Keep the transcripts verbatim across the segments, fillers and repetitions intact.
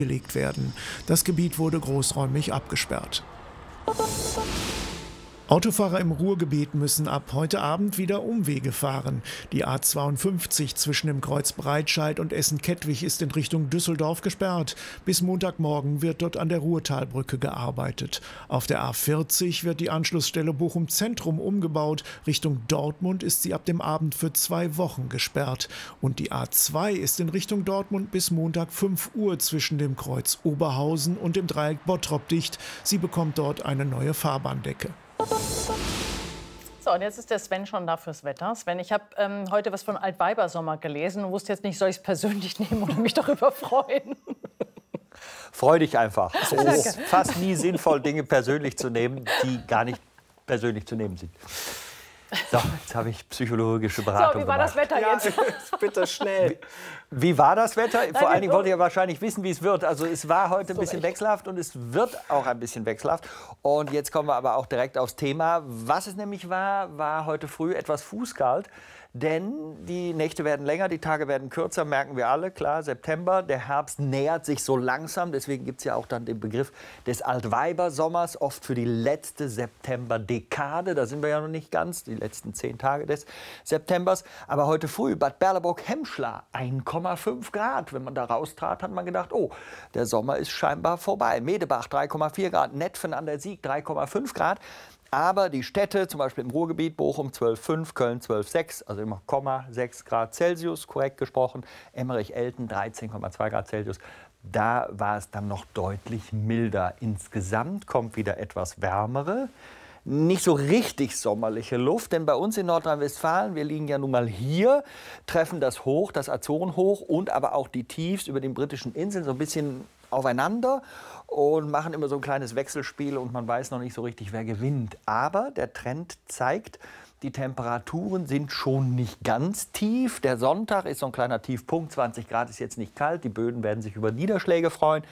gelegt werden. Das Gebiet wurde großräumig abgesperrt. Autofahrer im Ruhrgebiet müssen ab heute Abend wieder Umwege fahren. Die A zweiundfünfzig zwischen dem Kreuz Breitscheid und Essen-Kettwig ist in Richtung Düsseldorf gesperrt. Bis Montagmorgen wird dort an der Ruhrtalbrücke gearbeitet. Auf der A vierzig wird die Anschlussstelle Bochum Zentrum umgebaut. Richtung Dortmund ist sie ab dem Abend für zwei Wochen gesperrt. Und die A zwei ist in Richtung Dortmund bis Montag fünf Uhr zwischen dem Kreuz Oberhausen und dem Dreieck Bottrop dicht. Sie bekommt dort eine neue Fahrbahndecke. So, und jetzt ist der Sven schon da fürs Wetter. Sven, ich habe ähm, heute was von Altweibersommer gelesen und wusste jetzt nicht, soll ich es persönlich nehmen oder mich darüber freuen? Freu dich einfach. Es ist fast nie sinnvoll, Dinge persönlich zu nehmen, die gar nicht persönlich zu nehmen sind. So, jetzt habe ich psychologische Beratung So, wie war gemacht. das Wetter jetzt? Ja, bitte schnell. Wie, wie war das Wetter? Nein, Vor allen Dingen wir- wollt ihr ja wahrscheinlich wissen, wie es wird. Also es war heute ein bisschen echt. wechselhaft und es wird auch ein bisschen wechselhaft. Und jetzt kommen wir aber auch direkt aufs Thema. Was es nämlich war, war heute früh etwas fußkalt. Denn die Nächte werden länger, die Tage werden kürzer, merken wir alle. Klar, September, der Herbst nähert sich so langsam. Deswegen gibt es ja auch dann den Begriff des Altweibersommers, oft für die letzte Septemberdekade. Da sind wir ja noch nicht ganz, die letzten zehn Tage des Septembers. Aber heute früh, Bad Berleburg-Hemmschler, eins Komma fünf Grad. Wenn man da raustrat, hat man gedacht, oh, der Sommer ist scheinbar vorbei. Medebach, drei Komma vier Grad, Netphen an der Sieg, drei Komma fünf Grad. Aber die Städte, zum Beispiel im Ruhrgebiet, Bochum zwölf Komma fünf, Köln zwölf Komma sechs, also immer Komma sechs Grad Celsius, korrekt gesprochen, Emmerich-Elten dreizehn Komma zwei Grad Celsius. Da war es dann noch deutlich milder. Insgesamt kommt wieder etwas wärmere, nicht so richtig sommerliche Luft, denn bei uns in Nordrhein-Westfalen, wir liegen ja nun mal hier, treffen das Hoch, das Azorenhoch und aber auch die Tiefs über den britischen Inseln so ein bisschen aufeinander und machen immer so ein kleines Wechselspiel und man weiß noch nicht so richtig, wer gewinnt. Aber der Trend zeigt, die Temperaturen sind schon nicht ganz tief. Der Sonntag ist so ein kleiner Tiefpunkt, zwanzig Grad ist jetzt nicht kalt, die Böden werden sich über Niederschläge freuen.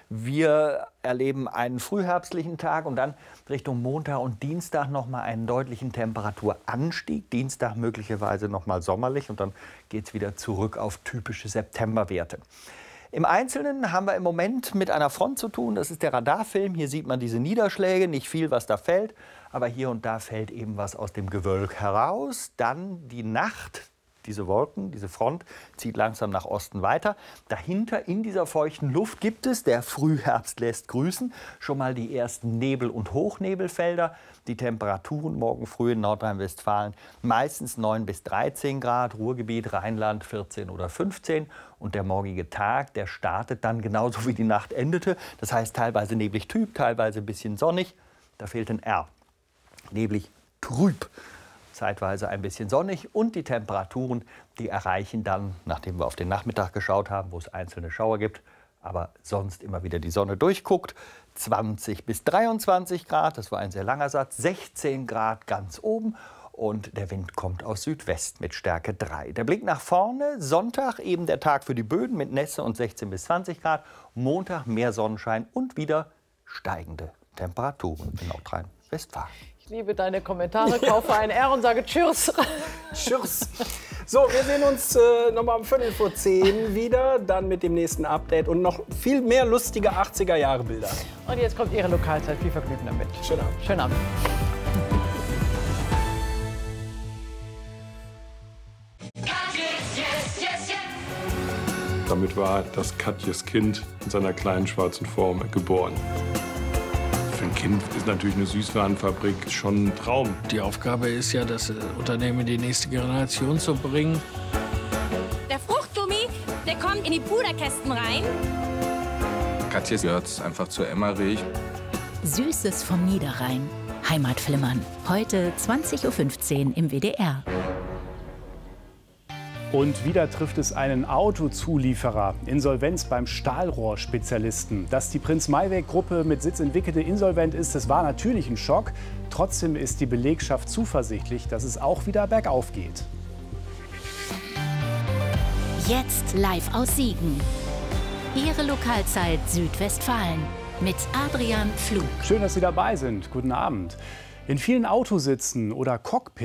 Wir erleben einen frühherbstlichen Tag und dann Richtung Montag und Dienstag noch mal einen deutlichen Temperaturanstieg. Dienstag möglicherweise noch mal sommerlich und dann geht es wieder zurück auf typische Septemberwerte. Im Einzelnen haben wir im Moment mit einer Front zu tun. Das ist der Radarfilm. Hier sieht man diese Niederschläge, nicht viel, was da fällt. Aber hier und da fällt eben was aus dem Gewölk heraus. Dann die Nacht. Diese Wolken, diese Front zieht langsam nach Osten weiter. Dahinter in dieser feuchten Luft gibt es, der Frühherbst lässt grüßen, schon mal die ersten Nebel- und Hochnebelfelder. Die Temperaturen morgen früh in Nordrhein-Westfalen meistens neun bis dreizehn Grad, Ruhrgebiet, Rheinland vierzehn oder fünfzehn. Und der morgige Tag, der startet dann genauso wie die Nacht endete. Das heißt teilweise neblig trüb, teilweise ein bisschen sonnig. Da fehlt ein R. Neblig trüb. Zeitweise ein bisschen sonnig und die Temperaturen, die erreichen dann, nachdem wir auf den Nachmittag geschaut haben, wo es einzelne Schauer gibt, aber sonst immer wieder die Sonne durchguckt, zwanzig bis dreiundzwanzig Grad, das war ein sehr langer Satz, sechzehn Grad ganz oben und der Wind kommt aus Südwest mit Stärke drei. Der Blick nach vorne, Sonntag eben der Tag für die Böden mit Nässe und sechzehn bis zwanzig Grad, Montag mehr Sonnenschein und wieder steigende Temperaturen in Nordrhein-Westfalen. Ich liebe deine Kommentare, kaufe ein R und sage Tschüss. Tschüss. So, wir sehen uns äh, noch mal um Viertel vor zehn wieder, dann mit dem nächsten Update und noch viel mehr lustige achtziger-Jahre-Bilder. Und jetzt kommt Ihre Lokalzeit. Viel Vergnügen damit. Schönen Abend. Schönen Abend. Damit war das Katjes Kind in seiner kleinen schwarzen Form geboren. Für ein Kind ist natürlich eine Süßwarenfabrik schon ein Traum. Die Aufgabe ist ja, das Unternehmen in die nächste Generation zu bringen. Der Fruchtgummi, der kommt in die Puderkästen rein. Katjes gehört einfach zu Emmerich. Süßes vom Niederrhein. Heimatflimmern. Heute zwanzig Uhr fünfzehn im W D R. Und wieder trifft es einen Autozulieferer. Insolvenz beim Stahlrohrspezialisten. Dass die Prinz-Mayweg-Gruppe mit Sitz in Wickede insolvent ist, das war natürlich ein Schock. Trotzdem ist die Belegschaft zuversichtlich, dass es auch wieder bergauf geht. Jetzt live aus Siegen. Ihre Lokalzeit Südwestfalen mit Adrian Flug. Schön, dass Sie dabei sind. Guten Abend. In vielen Autositzen oder Cockpits